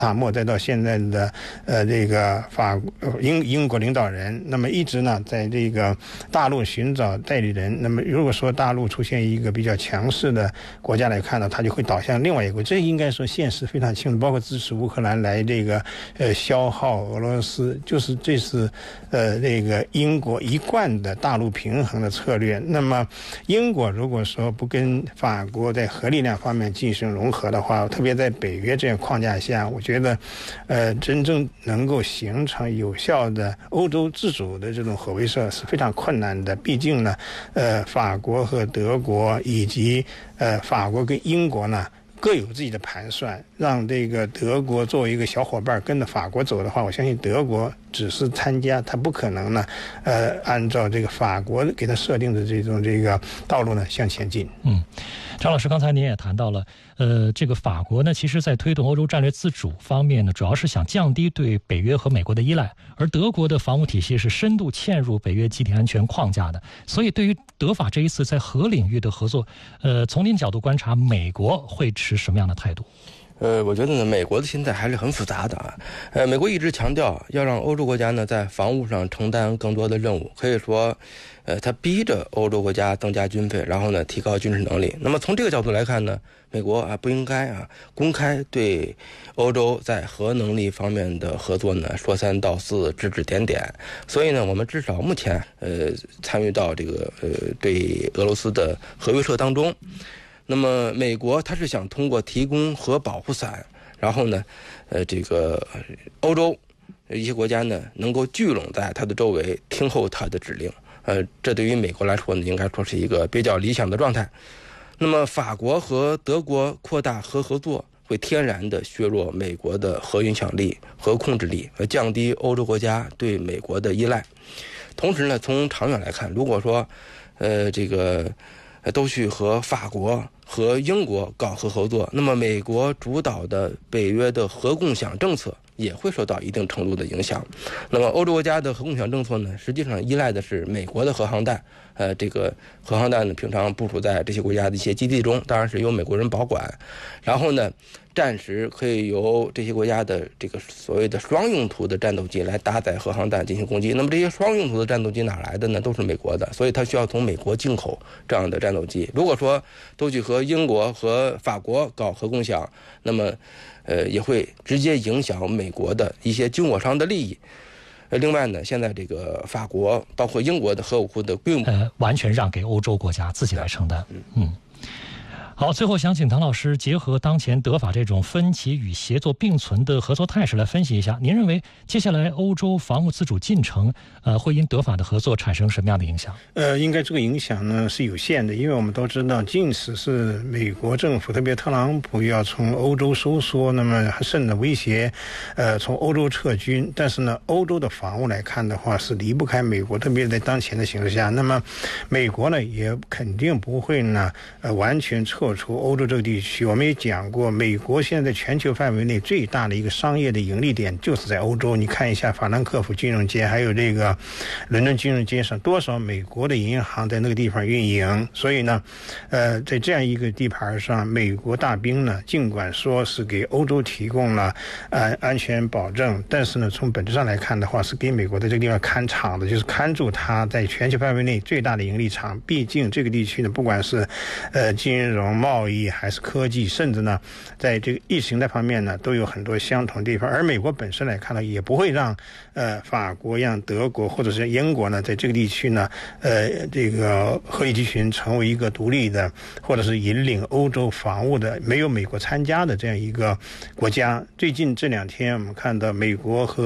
塔莫再到现在的这个英国领导人，那么一直呢在这个大陆寻找代理人。那么如果说大陆出现一个比较强势的国家来看呢，它就会倒向另外一个，这应该说现实非常清楚，包括支持乌克兰来这个消耗俄罗斯，就是这是这个英国一贯的大陆平衡的策略。那么英国如果说不跟法国在核力量方面进行融合的话，特别在北约这样框架下，我觉得真正能够形成有效的欧洲自主的这种核威慑是非常困难的。毕竟呢法国和德国以及法国跟英国呢各有自己的盘算，让这个德国作为一个小伙伴跟着法国走的话，我相信德国只是参加，他不可能呢按照这个法国给他设定的这个道路呢向前进。 张老师，刚才您也谈到了这个法国呢其实在推动欧洲战略自主方面呢，主要是想降低对北约和美国的依赖，而德国的防务体系是深度嵌入北约集体安全框架的。所以对于德法这一次在核领域的合作，从您角度观察，美国会持什么样的态度？ 我觉得呢，美国的心态还是很复杂的啊。美国一直强调要让欧洲国家呢在防务上承担更多的任务，可以说，他逼着欧洲国家增加军费，然后呢提高军事能力。那么从这个角度来看呢，美国不应该公开对欧洲在核能力方面的合作呢说三道四，指指点点。所以呢，我们至少目前参与到这个对俄罗斯的核威慑当中。那么美国它是想通过提供核保护伞，然后呢这个欧洲一些国家呢能够聚拢在它的周围，听候它的指令。这对于美国来说呢，应该说是一个比较理想的状态。那么法国和德国扩大核合作，会天然的削弱美国的核影响力、核控制力，降低欧洲国家对美国的依赖。同时呢，从长远来看，如果说这个都去和法国和英国搞核合作，那么美国主导的北约的核共享政策也会受到一定程度的影响。那么欧洲国家的核共享政策呢，实际上依赖的是美国的核航弹。这个核航弹呢，平常部署在这些国家的一些基地中，当然是由美国人保管。然后呢，暂时可以由这些国家的这个所谓的双用途的战斗机来搭载核航弹进行攻击。那么这些双用途的战斗机哪来的呢？都是美国的，所以它需要从美国进口这样的战斗机。如果说都去和英国和法国搞核共享，那么也会直接影响美国的一些军火商的利益。另外呢，现在这个法国包括英国的核武库的规模完全让给欧洲国家自己来承担。好，最后想请唐老师结合当前德法这种分歧与协作并存的合作态势来分析一下，您认为接下来欧洲防务自主进程会因德法的合作产生什么样的影响？ 应该这个影响呢是有限的，因为我们都知道，即使是美国政府，特别特朗普要从欧洲收缩，那么甚至威胁从欧洲撤军，但是呢，欧洲的防务来看的话是离不开美国，特别在当前的形势下，那么美国呢也肯定不会呢完全撤出欧洲这个地区。我们也讲过，美国现在在全球范围内最大的一个商业的盈利点就是在欧洲。你看一下法兰克福金融街，还有这个伦敦金融街上，多少美国的银行在那个地方运营。所以呢在这样一个地盘上，美国大兵呢尽管说是给欧洲提供了安全保证，但是呢从本质上来看的话，是给美国在这个地方看场的，就是看住它在全球范围内最大的盈利场。毕竟这个地区呢，不管是金融贸易还是科技，甚至呢在这个意识形态方面呢都有很多相同地方。而美国本身来看呢，也不会让法国让德国或者是英国呢在这个地区呢这个核力集群成为一个独立的或者是引领欧洲防务的没有美国参加的这样一个国家。最近这2天我们看到美国和